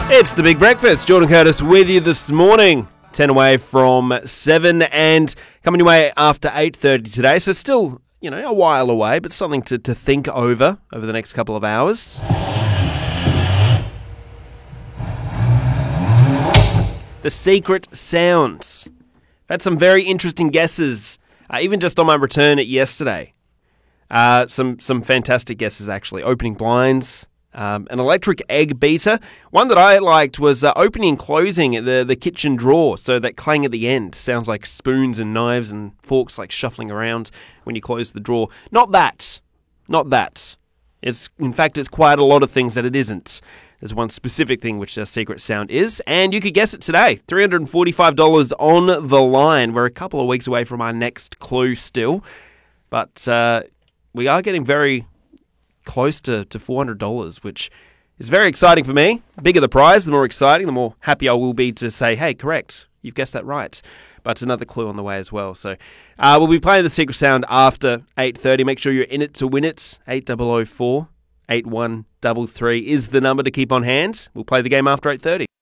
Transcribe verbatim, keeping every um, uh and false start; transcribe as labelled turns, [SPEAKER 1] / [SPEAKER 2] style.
[SPEAKER 1] It's the Big Breakfast. Jordan Curtis with you this morning. ten away from seven and coming your way after eight thirty today. So still, you know, a while away, but something to, to think over over the next couple of hours. The secret sounds. I've had some very interesting guesses, uh, even just on my return at yesterday. Uh, some, some fantastic guesses, actually. Opening blinds. Um, an electric egg beater. One that I liked was uh, opening and closing the, the kitchen drawer, so that clang at the end sounds like spoons and knives and forks like shuffling around when you close the drawer. Not that. Not that. It's in fact, it's quite a lot of things that it isn't. There's one specific thing which the secret sound is, and you could guess it today. three hundred forty-five dollars on the line. We're a couple of weeks away from our next clue still, but uh, we are getting very close to, to four hundred dollars, which is very exciting for me. The bigger the prize, the more exciting, the more happy I will be to say, hey, correct, you've guessed that right. But another clue on the way as well. So uh, we'll be playing the secret sound after eight thirty. Make sure you're in it to win it. eight zero zero four, eight one three three is the number to keep on hand. We'll play the game after eight thirty.